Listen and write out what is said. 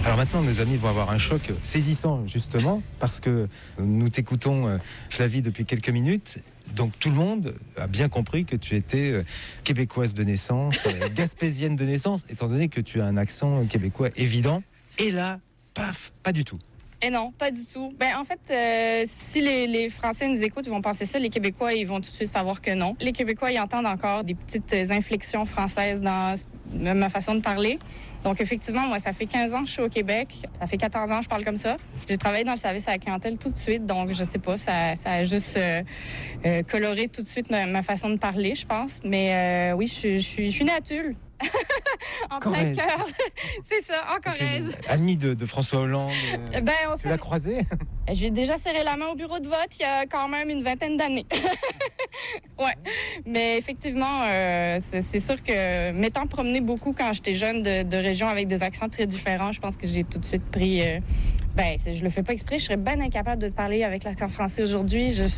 Alors maintenant, nos amis vont avoir un choc saisissant, justement, parce que nous t'écoutons, Flavie, depuis quelques minutes. Donc tout le monde a bien compris que tu étais québécoise de naissance, gaspésienne de naissance, étant donné que tu as un accent québécois évident. Et là, paf, pas du tout. Et non, pas du tout. En fait, si les Français nous écoutent, ils vont penser ça. Les Québécois, ils vont tout de suite savoir que non. Les Québécois, ils entendent encore des petites inflexions françaises dans ma façon de parler. Donc, effectivement, moi, ça fait 15 ans que je suis au Québec. Ça fait 14 ans que je parle comme ça. J'ai travaillé dans le service à la clientèle tout de suite. Donc, je sais pas, ça a juste coloré tout de suite ma façon de parler, je pense. Mais oui, je suis née à Tulle. En plein cœur. C'est ça, en Corrèze. Amie de François Hollande. Tu l'as croisé? J'ai déjà serré la main au bureau de vote il y a quand même une vingtaine d'années. Ouais. Mais effectivement, c'est sûr que m'étant promenée beaucoup quand j'étais jeune de régions avec des accents très différents, je pense que j'ai tout de suite pris... je le fais pas exprès, je serais bien incapable de parler avec l'accent français aujourd'hui.